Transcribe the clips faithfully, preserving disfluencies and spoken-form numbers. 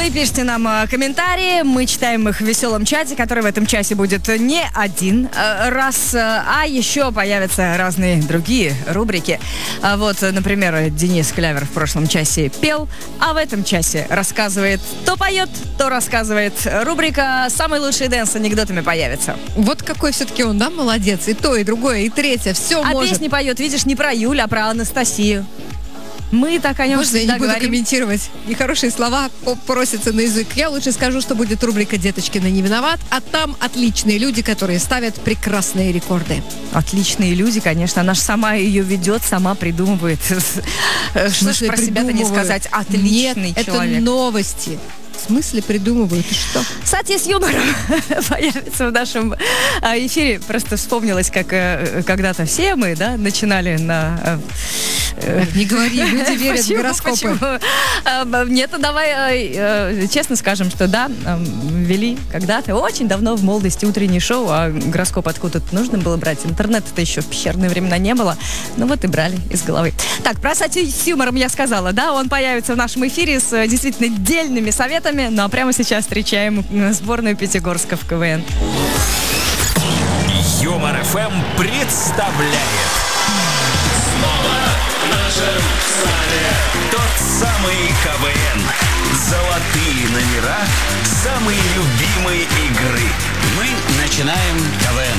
Вы пишите нам э, комментарии, мы читаем их в веселом чате, который в этом часе будет не один э, раз, э, а еще появятся разные другие рубрики. А вот, например, Денис Клявер в прошлом часе пел, а в этом часе рассказывает, то поет, то рассказывает. Рубрика «Самый лучший дэнс» с анекдотами появится. Вот какой все-таки он, да, молодец. И то, и другое, и третье, все а может. А песни поет, видишь, не про Юлю, а про Анастасию. Мы так о нем Можно я не буду говорим? комментировать? Нехорошие слова просятся на язык. Я лучше скажу, что будет рубрика «Деточкина не виноват», а там отличные люди, которые ставят прекрасные рекорды. Отличные люди, конечно. Она же сама ее ведет, сама придумывает. Что ж про себя-то не сказать? Отличный Нет, человек. Это новости. В смысле придумывают? И что? Сати с юмором появится в нашем эфире. Просто вспомнилось, как когда-то все мы, да, начинали на... Не говори, люди верят почему, в гороскопы. Почему? Нет, давай честно скажем, что да, вели когда-то, очень давно в молодости утреннее шоу, а гороскоп откуда-то нужно было брать. Интернета-то еще в пещерные времена не было. Ну вот и брали из головы. Так, про Сати с юмором я сказала, да, он появится в нашем эфире с действительно дельными советами. Ну а прямо сейчас встречаем сборную Пятигорска в КВН. Юмор эф эм представляет. Снова в нашем стане тот самый КВН. Золотые номера самой любимой игры. Мы начинаем КВН.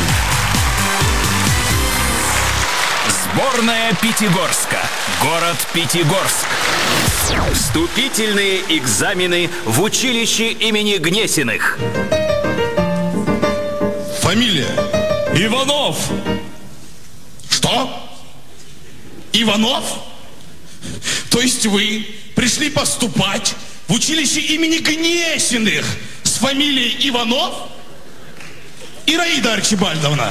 Сборная Пятигорска. Город Пятигорск. Вступительные экзамены в училище имени Гнесиных. Фамилия? Иванов. Что? Иванов? То есть вы пришли поступать в училище имени Гнесиных с фамилией Иванов? Ираида Арчибальдовна.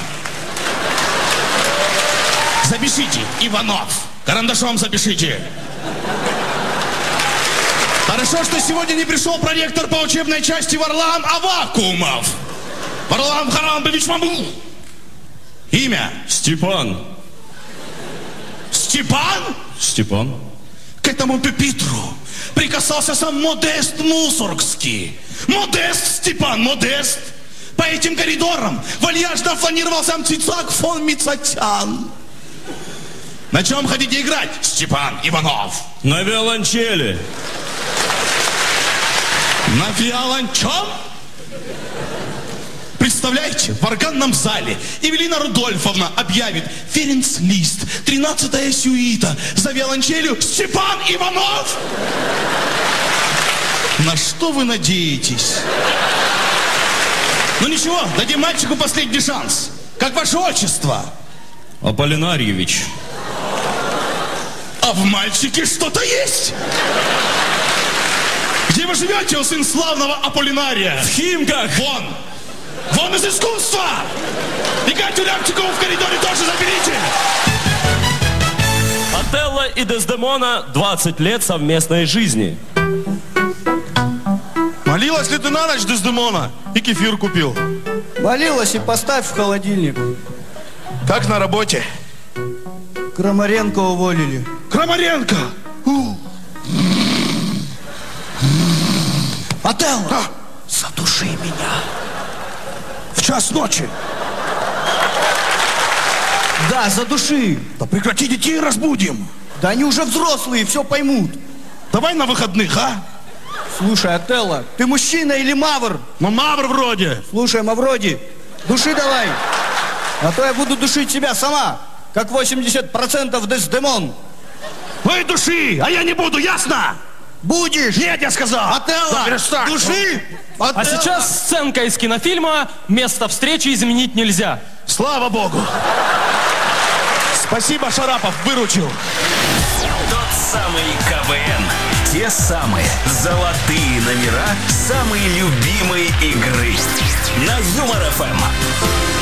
Запишите, Иванов. Карандашом запишите. Хорошо, что сегодня не пришел проректор по учебной части Варлам Авакумов. Варлам Харамбович Маму. Имя? Степан. Степан? Степан. К этому пюпитру прикасался сам Модест Мусоргский. Модест, Степан, Модест. По этим коридорам вальяжно фланировал сам Цицак фон Мицатян. На чем хотите играть, Степан Иванов? На виолончели. На виолончом? Представляете, в органном зале Эвелина Рудольфовна объявит Ференц-лист, тринадцатая сюита, за виолончелью Степан Иванов? На что вы надеетесь? Ну ничего, дадим мальчику последний шанс. Как ваше отчество? Аполлинарьевич. А в мальчике что-то есть? Где вы живете, о сын славного Аполлинария? В Химках. Вон! Вон из искусства! И Катю Рябчикову в коридоре тоже заберите! Отелло и Дездемона. двадцать лет совместной жизни. Молилась ли ты на ночь, Дездемона? И кефир купил. Молилась и поставь в холодильник. Как на работе? Крамаренко уволили. Крамаренко! У. Отелло, А? задуши меня. В час ночи. Да, задуши. Да прекрати, детей разбудим. Да они уже взрослые, все поймут. Давай на выходных, а? Слушай, Отелло, ты мужчина или мавр? Ну, мавр вроде. Слушай, Мавроди, души давай. А то я буду душить себя сама, как восемьдесят процентов Дездемон. Вы души, а я не буду, ясно? Будешь? Нет, я сказал. Отелло, Да, перестань. души. А Отелло. сейчас сценка из кинофильма «Место встречи изменить нельзя». Слава Богу. Спасибо, Шарапов, выручил. Тот самый КВН. Те самые золотые номера самой любимой игры. На Юмор эф эм.